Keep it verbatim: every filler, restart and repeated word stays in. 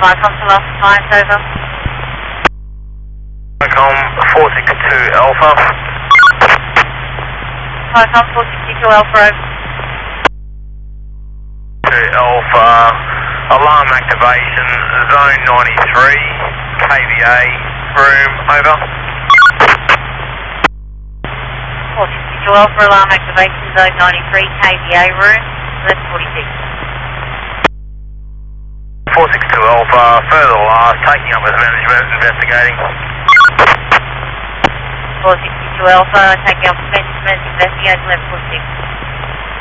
Vicom to Alpha Science, over. Vicom four six two Alpha. Vicom four six two Alpha, over. two Alpha, alarm activation, zone ninety-three, K V A, room, over. four six two Alpha, alarm activation, zone ninety-three, K V A, room, left forty-six. four six two Alpha, further last, taking up with management, investigating. four six two Alpha, taking up with management, investigating, left forty-six.